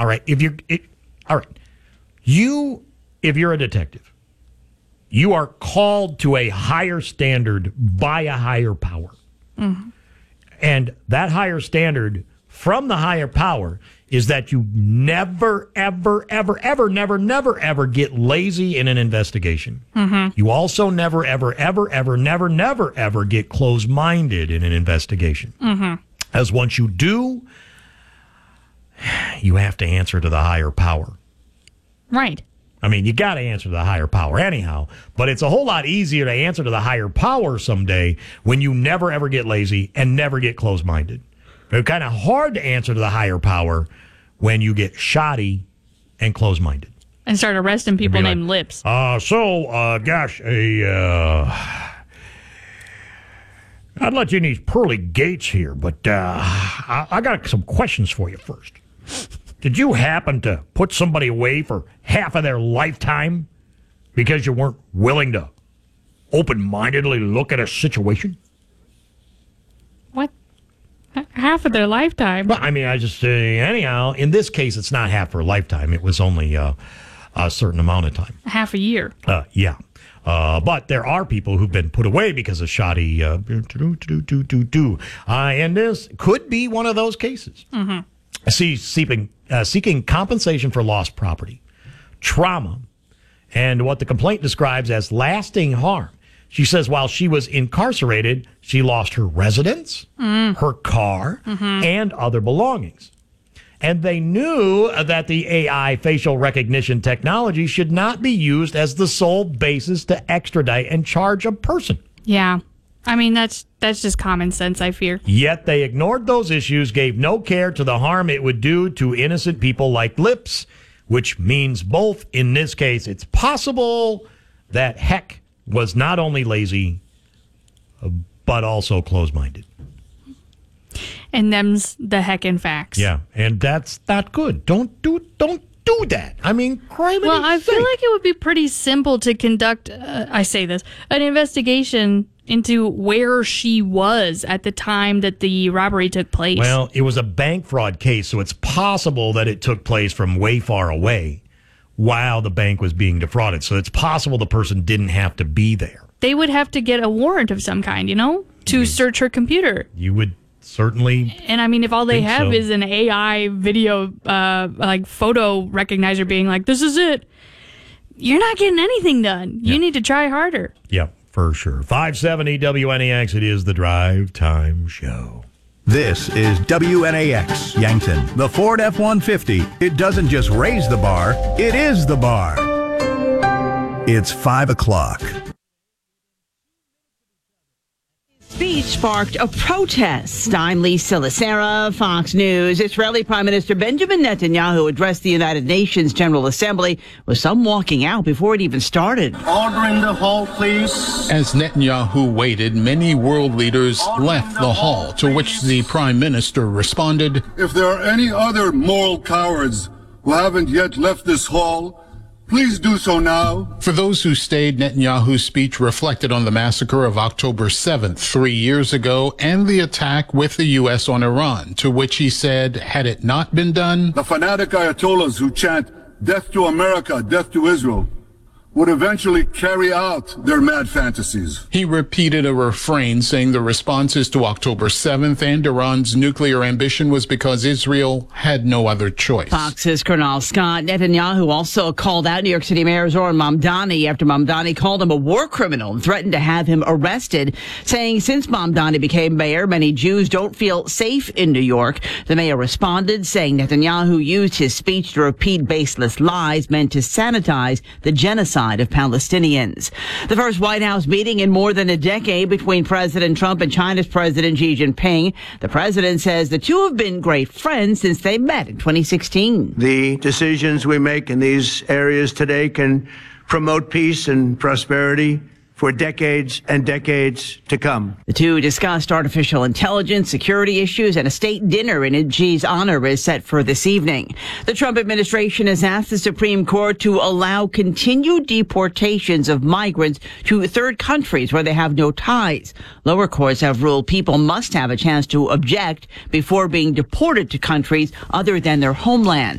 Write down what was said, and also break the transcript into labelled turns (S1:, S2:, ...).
S1: All right. If you're a detective, you are called to a higher standard by a higher power. Mm-hmm. And that higher standard from the higher power is that you never, ever, ever, ever, never, ever get lazy in an investigation. Mm-hmm. You also never, ever, ever, ever, never, ever get closed-minded in an investigation. Mm-hmm. As once you do, you have to answer to the higher power.
S2: Right.
S1: I mean, you got to answer to the higher power anyhow, but it's a whole lot easier to answer to the higher power someday when you never, ever get lazy and never get closed-minded. It's kind of hard to answer to the higher power when you get shoddy and closed-minded.
S2: And start arresting people named Lips.
S1: I'd let you in these pearly gates here, but I got some questions for you first. Did you happen to put somebody away for half of their lifetime because you weren't willing to open-mindedly look at a situation?
S2: What? Half of their lifetime?
S1: Well, I mean, I just anyhow, in this case, it's not half her lifetime. It was only a certain amount of time.
S2: Half a year.
S1: Yeah. But there are people who've been put away because of shoddy and this could be one of those cases. Mm-hmm. Seeking compensation for lost property, trauma, and what the complaint describes as lasting harm. She says while she was incarcerated, she lost her residence, her car, and other belongings. And they knew that the AI facial recognition technology should not be used as the sole basis to extradite and charge a person.
S2: Yeah. I mean, that's just common sense, I fear.
S1: Yet they ignored those issues, gave no care to the harm it would do to innocent people like Lips, which means both, in this case, it's possible that Heck was not only lazy, but also closed-minded.
S2: And them's the heckin' facts.
S1: Yeah, and that's not good. Don't do that. I mean, criminy
S2: Well, I feel like it would be pretty simple to conduct, an investigation into where she was at the time that the robbery took place.
S1: Well, it was a bank fraud case, so it's possible that it took place from way far away while the bank was being defrauded. So it's possible the person didn't have to be there.
S2: They would have to get a warrant of some kind, to search her computer.
S1: You would certainly.
S2: And I mean, if all they have is an AI video, photo recognizer being like, this is it, you're not getting anything done. You need to try harder.
S1: Yeah, for sure. 570 WNAX, it is the Drive Time Show.
S3: This is WNAX Yankton, the Ford F-150. It doesn't just raise the bar, it is the bar. It's 5 o'clock.
S4: Speech sparked a protest. I'm Lisa Lacera, Fox News. Israeli Prime Minister Benjamin Netanyahu addressed the United Nations General Assembly with some walking out before it even started.
S5: Order in the hall, please.
S6: As Netanyahu waited, many world leaders left the hall, to which the Prime Minister responded,
S5: If there are any other moral cowards who haven't yet left this hall, please do so now.
S6: For those who stayed, Netanyahu's speech reflected on the massacre of October 7th, 3 years ago, and the attack with the U.S. on Iran, to which he said, had it not been done,
S5: the fanatic Ayatollahs who chant death to America, death to Israel, would eventually carry out their mad fantasies.
S6: He repeated a refrain saying the responses to October 7th and Iran's nuclear ambition was because Israel had no other choice.
S4: Fox's Colonel Scott. Netanyahu also called out New York City Mayor Zoran Mamdani after Mamdani called him a war criminal and threatened to have him arrested, saying since Mamdani became mayor, many Jews don't feel safe in New York. The mayor responded, saying Netanyahu used his speech to repeat baseless lies meant to sanitize the genocide of Palestinians. The first White House meeting in more than a decade between President Trump and China's President Xi Jinping. The president says the two have been great friends since they met in 2016.
S7: The decisions we make in these areas today can promote peace and prosperity for decades and decades to come.
S4: The two discussed artificial intelligence, security issues, and a state dinner in Xi's honor is set for this evening. The Trump administration has asked the Supreme Court to allow continued deportations of migrants to third countries where they have no ties. Lower courts have ruled people must have a chance to object before being deported to countries other than their homeland.